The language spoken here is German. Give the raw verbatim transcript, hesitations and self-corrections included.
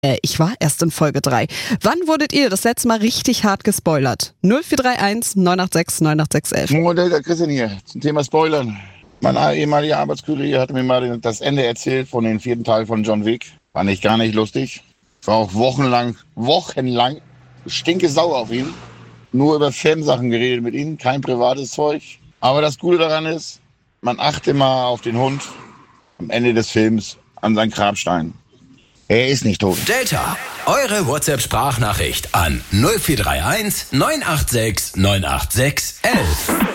Äh, ich war erst in Folge drei. Wann wurdet ihr das letzte Mal richtig hart gespoilert? null vier drei eins neun acht sechs neun acht sechs eins. Modell der Christian hier zum Thema Spoilern. Mein ehemaliger Arbeitskollege hatte mir mal das Ende erzählt von dem vierten Teil von John Wick. Fand ich gar nicht lustig. War auch wochenlang, wochenlang stinke sauer auf ihn. Nur über Filmsachen geredet mit ihm, kein privates Zeug. Aber das Gute daran ist, man achte mal auf den Hund am Ende des Films an seinen Grabstein. Er ist nicht tot. Delta, eure WhatsApp-Sprachnachricht an null vier drei eins neun acht sechs neun acht sechs eins eins.